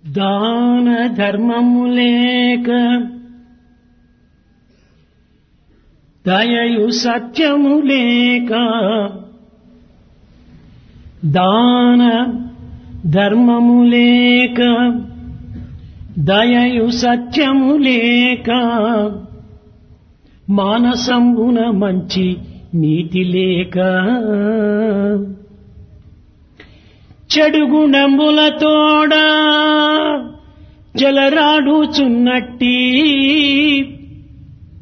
దాన ధర్మము లేక దయయు సత్యము లేక దాన ధర్మము లేక దయయు సత్యము లేక మానసంబున మంచి నీతి లేక చెడు గుణములతోడ జలరాడుచున్నట్టి